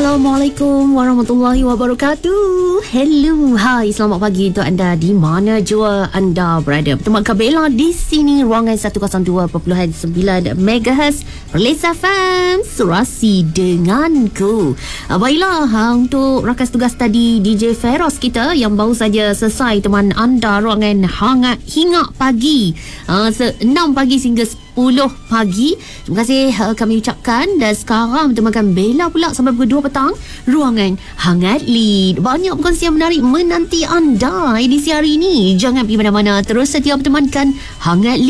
Assalamualaikum warahmatullahi wabarakatuh. Hello, hai, selamat pagi untuk anda di mana jua anda berada. Bertemu Bella di sini, ruangan 102.9 MHz Perlis FM, Surasi denganku. Baiklah, untuk rakan tugas tadi DJ Feros kita yang baru saja selesai teman anda ruangan hangat hingga pagi, 6 pagi hingga 10 pagi. Terima kasih kami ucapkan. Dan sekarang teman-teman Bella pula sampai pukul 2 petang, ruangan hangat lead. Banyak perkongsian menarik menanti anda edisi hari ini. Jangan pergi mana-mana, terus setia bertemankan hangat lead.